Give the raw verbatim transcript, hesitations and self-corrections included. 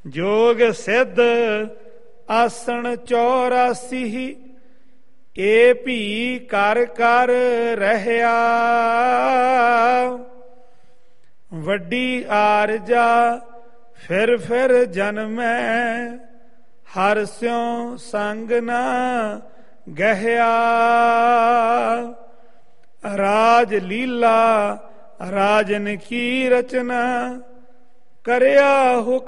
ਜੋਗ ਸਿੱਧ ਆਸਣ ਚੌਰਾਸੀ, ਏ ਭੀ ਕਰ ਕਰ ਰਹਿਆ। ਵੱਡੀ ਆਰਜਾ ਫਿਰ ਫਿਰ ਜਨਮੈ, ਹਰ ਸਿਉ ਸੰਗ ਨਾ ਗਹਿਆ। ਰਾਜ ਲੀਲਾ ਰਾਜਨ ਕੀ ਰਚਨਾ, ਕਰਿਆ ਹੁਕਮ